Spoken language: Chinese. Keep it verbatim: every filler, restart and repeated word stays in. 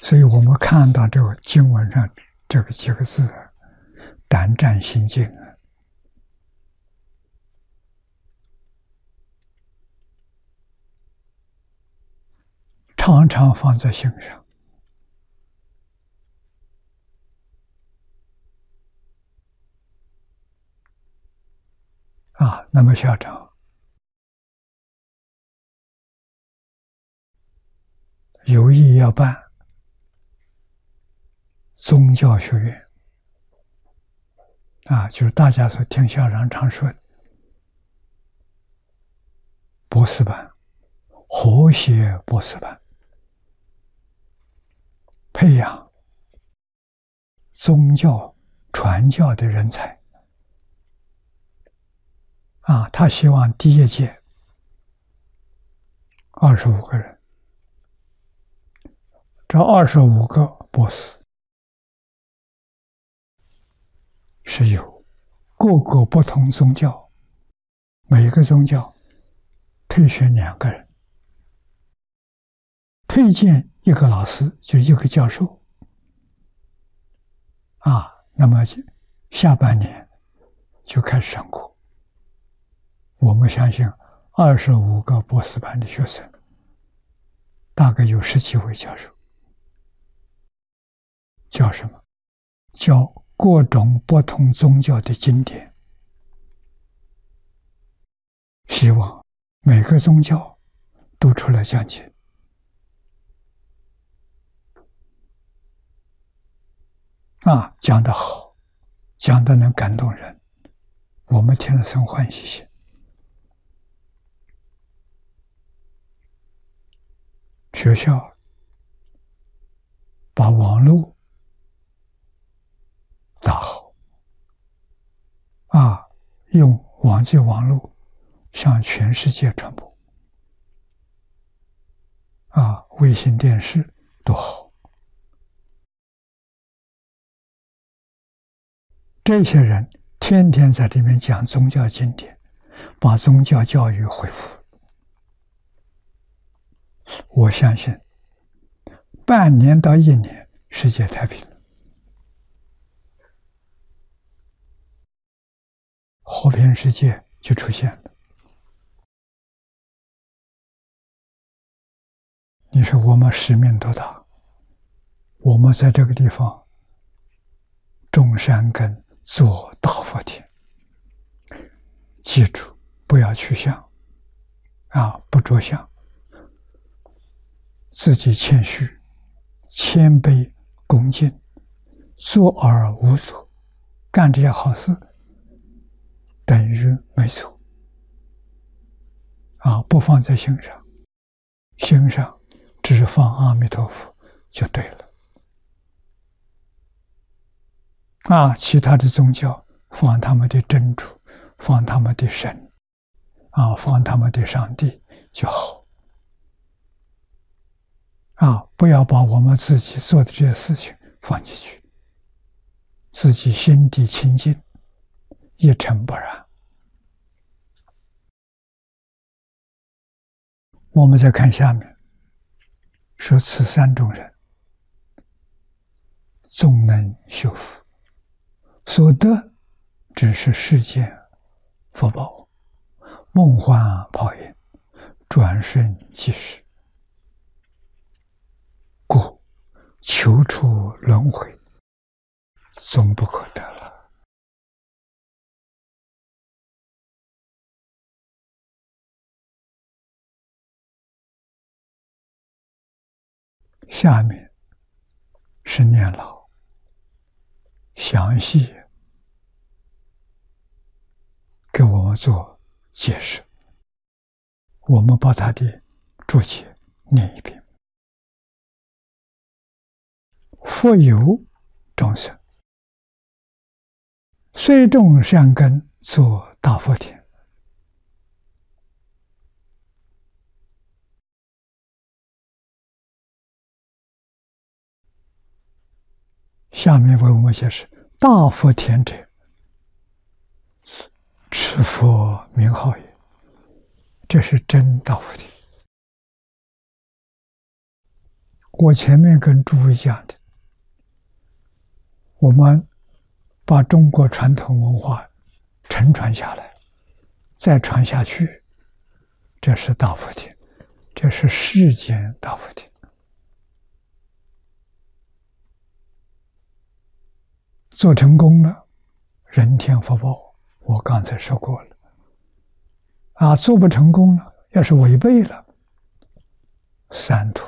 所以我们看到这个经文上这个几个字，胆战心惊啊，常常放在心上啊。那么校长有意要办宗教学院啊，就是大家所听校长常说的博士班、和谐博士班，培养宗教传教的人才啊。他希望第一届二十五个人，这二十五个博士是由各个不同宗教，每个宗教推选两个人，推荐一个老师，就一个教授啊。那么下半年就开始上课。我们相信二十五个博士班的学生，大概有十几位教授。教什么？教各种不同宗教的经典，希望每个宗教都出来讲解啊，讲得好，讲得能感动人，我们听了生欢喜心。学校把网络打好啊，用网际网络向全世界传播啊，卫星电视都好。这些人天天在这边讲宗教经典，把宗教教育恢复。我相信半年到一年世界太平了，和平世界就出现了。你说我们使命多大？我们在这个地方种山根，做大福田。记住，不要去想啊，不着相，自己谦虚、谦卑、恭敬，做而无所，干这些好事等于没做啊，不放在心上，心上只放阿弥陀佛就对了啊。其他的宗教放他们的真主，放他们的神啊，放他们的上帝就好啊，不要把我们自己做的这些事情放进去，自己心地清净，一尘不染。我们再看下面，说此三种人，纵能修福，所得只是世间福报，梦幻泡影，转瞬即逝，故求出轮回，终不可得了。下面是念老详细给我们做解释，我们把他的注解念一遍。复有众生，虽种善根，作大福田。下面为我们解释：大福田者，持佛名号也。这是真大福田。 我前面跟诸位讲的，我们把中国传统文化承传下来，再传下去，这是大福田，这是世间大福田。做成功了，人天福报，我刚才说过了。啊，做不成功了，要是违背了，三途